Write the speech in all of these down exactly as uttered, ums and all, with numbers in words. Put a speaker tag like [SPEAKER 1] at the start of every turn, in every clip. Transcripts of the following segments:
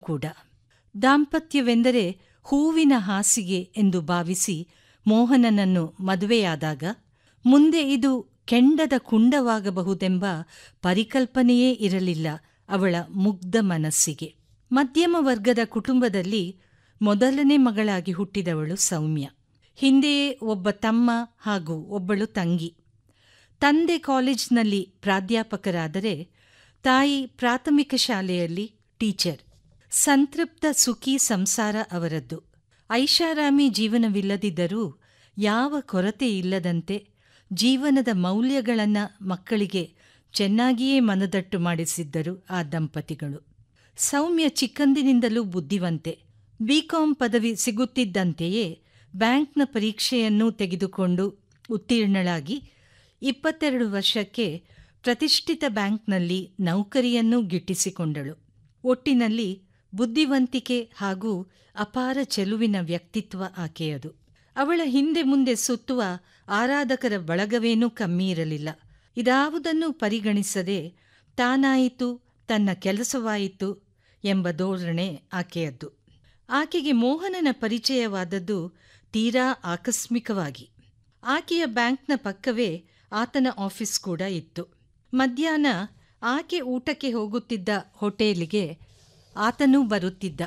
[SPEAKER 1] ಕೂಡ. ದಾಂಪತ್ಯವೆಂದರೆ ಹೂವಿನ ಹಾಸಿಗೆ ಎಂದು ಭಾವಿಸಿ ಮೋಹನನನ್ನು ಮದುವೆಯಾದಾಗ ಮುಂದೆ ಇದು ಕೆಂಡದ ಕುಂಡವಾಗಬಹುದೆಂಬ ಪರಿಕಲ್ಪನೆಯೇ ಇರಲಿಲ್ಲ ಅವಳ ಮುಗ್ಧ ಮನಸ್ಸಿಗೆ. ಮಧ್ಯಮ ವರ್ಗದ ಕುಟುಂಬದಲ್ಲಿ ಮೊದಲನೇ ಮಗಳಾಗಿ ಹುಟ್ಟಿದವಳು ಸೌಮ್ಯ. ಹಿಂದೆಯೇ ಒಬ್ಬ ತಮ್ಮ ಹಾಗೂ ಒಬ್ಬಳು ತಂಗಿ. ತಂದೆ ಕಾಲೇಜಿನಲ್ಲಿ ಪ್ರಾಧ್ಯಾಪಕರಾದರೆ ತಾಯಿ ಪ್ರಾಥಮಿಕ ಶಾಲೆಯಲ್ಲಿ ಟೀಚರ್. ಸಂತೃಪ್ತ ಸುಖಿ ಸಂಸಾರ ಅವರದ್ದು. ಐಷಾರಾಮಿ ಜೀವನವಿಲ್ಲದಿದ್ದರೂ ಯಾವ ಕೊರತೆ ಇಲ್ಲದಂತೆ ಜೀವನದ ಮೌಲ್ಯಗಳನ್ನು ಮಕ್ಕಳಿಗೆ ಚೆನ್ನಾಗಿಯೇ ಮನದಟ್ಟು ಮಾಡಿಸಿದ್ದರು ಆ ದಂಪತಿಗಳು. ಸೌಮ್ಯ ಚಿಕ್ಕಂದಿನಿಂದಲೂ ಬುದ್ಧಿವಂತೆ. ಬಿಕಾಂ ಪದವಿ ಸಿಗುತ್ತಿದ್ದಂತೆಯೇ ಬ್ಯಾಂಕ್ನ ಪರೀಕ್ಷೆಯನ್ನೂ ತೆಗೆದುಕೊಂಡು ಉತ್ತೀರ್ಣಳಾಗಿ ಇಪ್ಪತ್ತೆರಡು ವರ್ಷಕ್ಕೆ ಪ್ರತಿಷ್ಠಿತ ಬ್ಯಾಂಕ್ನಲ್ಲಿ ನೌಕರಿಯನ್ನೂ ಗಿಟ್ಟಿಸಿಕೊಂಡಳು. ಒಟ್ಟಿನಲ್ಲಿ ಬುದ್ಧಿವಂತಿಕೆ ಹಾಗೂ ಅಪಾರ ಚೆಲುವಿನ ವ್ಯಕ್ತಿತ್ವ ಆಕೆಯದು. ಅವಳ ಹಿಂದೆ ಮುಂದೆ ಸುತ್ತುವ ಆರಾಧಕರ ಬಳಗವೇನೂ ಕಮ್ಮಿ ಇರಲಿಲ್ಲ. ಇದಾವುದನ್ನು ಪರಿಗಣಿಸದೆ ತಾನಾಯಿತು, ತನ್ನ ಕೆಲಸವಾಯಿತು ಎಂಬ ಧೋರಣೆ ಆಕೆಯದ್ದು. ಆಕೆಗೆ ಮೋಹನನ ಪರಿಚಯವಾದದ್ದು ತೀರಾ ಆಕಸ್ಮಿಕವಾಗಿ. ಆಕೆಯ ಬ್ಯಾಂಕ್ನ ಪಕ್ಕವೇ ಆತನ ಆಫೀಸ್ ಕೂಡ ಇತ್ತು. ಮಧ್ಯಾಹ್ನ ಆಕೆ ಊಟಕ್ಕೆ ಹೋಗುತ್ತಿದ್ದ ಹೋಟೆಲಿಗೆ ಆತನೂ ಬರುತ್ತಿದ್ದ.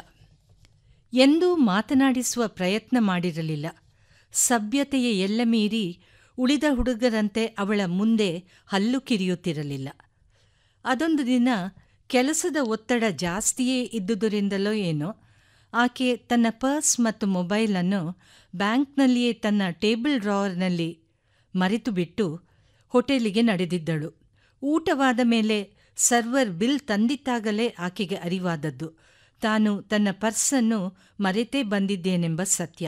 [SPEAKER 1] ಎಂದೂ ಮಾತನಾಡಿಸುವ ಪ್ರಯತ್ನ ಮಾಡಿರಲಿಲ್ಲ. ಸಭ್ಯತೆಯ ಎಲ್ಲ ಮೀರಿ ಉಳಿದ ಹುಡುಗರಂತೆ ಅವಳ ಮುಂದೆ ಹಲ್ಲು ಕಿರಿಯುತ್ತಿರಲಿಲ್ಲ. ಅದೊಂದು ದಿನ ಕೆಲಸದ ಒತ್ತಡ ಜಾಸ್ತಿಯೇ ಇದ್ದುದರಿಂದಲೋ ಏನೋ ಆಕೆ ತನ್ನ ಪರ್ಸ್ ಮತ್ತು ಮೊಬೈಲನ್ನು ಬ್ಯಾಂಕ್ನಲ್ಲಿಯೇ ತನ್ನ ಟೇಬಲ್ ಡ್ರಾವರ್ನಲ್ಲಿ ಮರೆತುಬಿಟ್ಟು ಹೋಟೆಲಿಗೆ ನಡೆದಿದ್ದಳು. ಊಟವಾದ ಮೇಲೆ ಸರ್ವರ್ ಬಿಲ್ ತಂದಿತ್ತಾಗಲೇ ಆಕೆಗೆ ಅರಿವಾದದ್ದು ತಾನು ತನ್ನ ಪರ್ಸನ್ನು ಮರೆತೇ ಬಂದಿದ್ದೇನೆಂಬ ಸತ್ಯ.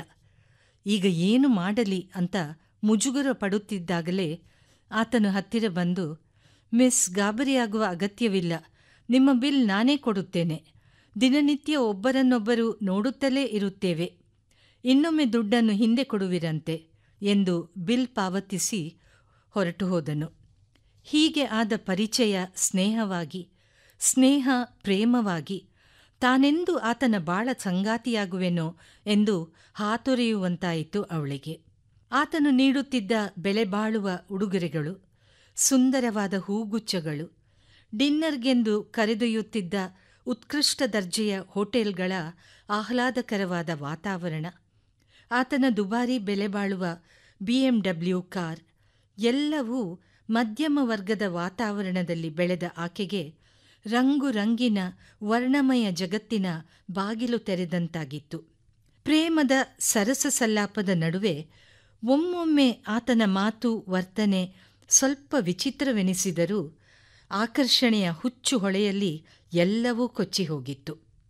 [SPEAKER 1] ಈಗ ಏನು ಮಾಡಲಿ ಅಂತ ಮುಜುಗರ ಪಡುತ್ತಿದ್ದಾಗಲೇ ಆತನು ಹತ್ತಿರ ಬಂದು, ಮಿಸ್, ಗಾಬರಿಯಾಗುವ ಅಗತ್ಯವಿಲ್ಲ. ನಿಮ್ಮ ಬಿಲ್ ನಾನೇ ಕೊಡುತ್ತೇನೆ. ದಿನನಿತ್ಯ ಒಬ್ಬರನ್ನೊಬ್ಬರು ನೋಡುತ್ತಲೇ ಇರುತ್ತೇವೆ. ಇನ್ನೊಮ್ಮೆ ದುಡ್ಡನ್ನು ಹಿಂದೆ ಕೊಡುವಿರಂತೆ ಎಂದು ಬಿಲ್ ಪಾವತಿಸಿ ಹೊರಟು ಹೋದನು. ಹೀಗೆ ಆದ ಪರಿಚಯ ಸ್ನೇಹವಾಗಿ, ಸ್ನೇಹ ಪ್ರೇಮವಾಗಿ, ತಾನೆಂದು ಆತನ ಬಾಳ ಸಂಗಾತಿಯಾಗುವೆನೋ ಎಂದು ಹಾತೊರೆಯುವಂತಾಯಿತು ಅವಳಿಗೆ. ಆತನು ನೀಡುತ್ತಿದ್ದ ಬೆಲೆ ಬಾಳುವ ಉಡುಗೊರೆಗಳು, ಸುಂದರವಾದ ಹೂಗುಚ್ಛಗಳು, ಡಿನ್ನರ್ಗೆಂದು ಕರೆದೊಯ್ಯುತ್ತಿದ್ದ ಉತ್ಕೃಷ್ಟ ದರ್ಜೆಯ ಹೋಟೆಲ್ಗಳ ಆಹ್ಲಾದಕರವಾದ ವಾತಾವರಣ, ಆತನ ದುಬಾರಿ ಬೆಲೆ ಬಾಳುವ ಬಿ ಎಂ ಡಬ್ಲ್ಯೂ ಕಾರ್ ಎಲ್ಲವೂ ಮಧ್ಯಮ ವರ್ಗದ ವಾತಾವರಣದಲ್ಲಿ ಬೆಳೆದ ಆಕೆಗೆ ರಂಗು ರಂಗಿನ ವರ್ಣಮಯ ಜಗತ್ತಿನ ಬಾಗಿಲು ತೆರೆದಂತಾಗಿತ್ತು. ಪ್ರೇಮದ ಸರಸ ಸಲ್ಲಾಪದ ನಡುವೆ ಒಮ್ಮೊಮ್ಮೆ ಆತನ ಮಾತು ವರ್ತನೆ ಸ್ವಲ್ಪ ವಿಚಿತ್ರವೆನಿಸಿದರೂ ಆಕರ್ಷಣೆಯ ಹುಚ್ಚು ಹೊಳೆಯಲ್ಲಿ ಎಲ್ಲವೂ ಕೊಚ್ಚಿ ಹೋಗಿತ್ತು.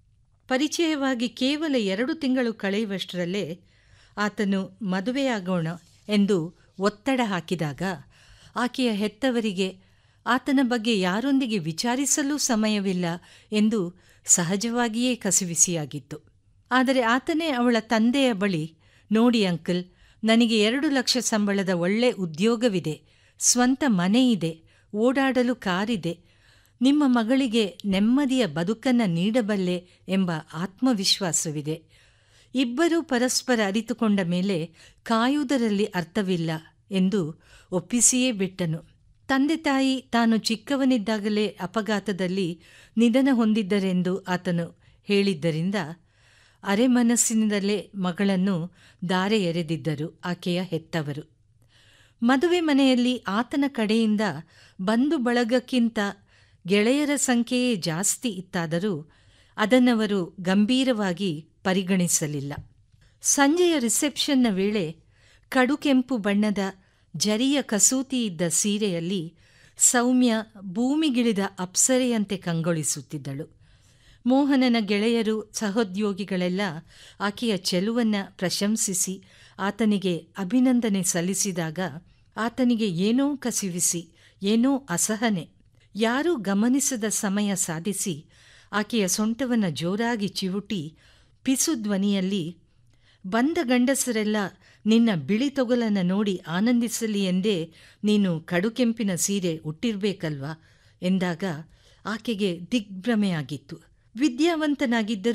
[SPEAKER 1] ಪರಿಚಯವಾಗಿ ಕೇವಲ ಎರಡು ತಿಂಗಳು ಕಳೆಯುವಷ್ಟರಲ್ಲೇ ಆತನು ಮದುವೆಯಾಗೋಣ ಎಂದು ಒತ್ತಡ ಹಾಕಿದಾಗ ಆಕೆಯ ಹೆತ್ತವರಿಗೆ ಆತನ ಬಗ್ಗೆ ಯಾರೊಂದಿಗೆ ವಿಚಾರಿಸಲೂ ಸಮಯವಿಲ್ಲ ಎಂದು ಸಹಜವಾಗಿಯೇ ಕಸಿವಿಸಿಯಾಗಿತ್ತು. ಆದರೆ ಆತನೇ ಅವಳ ತಂದೆಯ ಬಳಿ, ನೋಡಿ ಅಂಕಲ್, ನನಗೆ ಎರಡು ಲಕ್ಷ ಸಂಬಳದ ಒಳ್ಳೆ ಉದ್ಯೋಗವಿದೆ, ಸ್ವಂತ ಮನೆಯಿದೆ, ಓಡಾಡಲು ಕಾರಿದೆ, ನಿಮ್ಮ ಮಗಳಿಗೆ ನೆಮ್ಮದಿಯ ಬದುಕನ್ನು ನೀಡಬಲ್ಲೆ ಎಂಬ ಆತ್ಮವಿಶ್ವಾಸವಿದೆ. ಇಬ್ಬರೂ ಪರಸ್ಪರ ಅರಿತುಕೊಂಡ ಮೇಲೆ ಕಾಯುವುದರಲ್ಲಿ ಅರ್ಥವಿಲ್ಲ ಎಂದು ಒಪ್ಪಿಸಿಯೇ ಬಿಟ್ಟನು. ತಂದೆ ತಾಯಿ ತಾನು ಚಿಕ್ಕವನಿದ್ದಾಗಲೇ ಅಪಘಾತದಲ್ಲಿ ನಿಧನ ಹೊಂದಿದ್ದರೆಂದು ಆತನು ಹೇಳಿದ್ದರಿಂದ ಅರೆಮನಸ್ಸಿನಿಂದಲೇ ಮಗಳನ್ನು ದಾರೆ ಎರೆದಿದ್ದರು ಆಕೆಯ ಹೆತ್ತವರು. ಮದುವೆ ಮನೆಯಲ್ಲಿ ಆತನ ಕಡೆಯಿಂದ ಬಂಧು ಬಳಗಕ್ಕಿಂತ ಗೆಳೆಯರ ಸಂಖ್ಯೆಯೇ ಜಾಸ್ತಿ ಇತ್ತಾದರೂ ಅದನ್ನವರು ಗಂಭೀರವಾಗಿ ಪರಿಗಣಿಸಲಿಲ್ಲ. ಸಂಜೆಯ ರಿಸೆಪ್ಷನ್ನ ವೇಳೆ ಕಡುಕೆಂಪು ಬಣ್ಣದ ಜರಿಯ ಕಸೂತಿ ಇದ್ದ ಸೀರೆಯಲ್ಲಿ ಸೌಮ್ಯ ಭೂಮಿಗಿಳಿದ ಅಪ್ಸರೆಯಂತೆ ಕಂಗೊಳಿಸುತ್ತಿದ್ದಳು. ಮೋಹನನ ಗೆಳೆಯರು ಸಹೋದ್ಯೋಗಿಗಳೆಲ್ಲ ಆಕೆಯ ಚೆಲುವನ್ನು ಪ್ರಶಂಸಿಸಿ ಆತನಿಗೆ ಅಭಿನಂದನೆ ಸಲ್ಲಿಸಿದಾಗ ಆತನಿಗೆ ಏನೋ ಕಸಿವಿಸಿ, ಏನೋ ಅಸಹನೆ, ಯಾರೂ ಗಮನಿಸದ ಸಮಯ ಸಾಧಿಸಿ ಆಕೆಯ ಸೊಂಟವನ್ನು ಜೋರಾಗಿ ಚಿವುಟಿ ಪಿಸು ಧ್ವನಿಯಲ್ಲಿ, ಬಂದ ಗಂಡಸರೆಲ್ಲ ನಿನ್ನ ಬಿಳಿ ತೊಗಲನ್ನು ನೋಡಿ ಆನಂದಿಸಲಿ ಎಂದೇ ನೀನು ಕಡುಕೆಂಪಿನ ಸೀರೆ ಉಟ್ಟಿರ್ಬೇಕಲ್ವಾ ಎಂದಾಗ ಆಕೆಗೆ ದಿಗ್ಭ್ರಮೆಯಾಗಿತ್ತು. ವಿದ್ಯಾವಂತನಾಗಿದ್ದರೂ